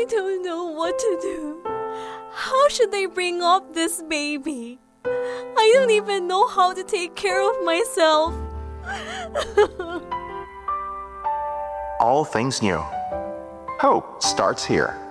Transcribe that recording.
don't know what to do. How should I bring up this baby? I don't even know how to take care of myself. All things new. Hope starts here.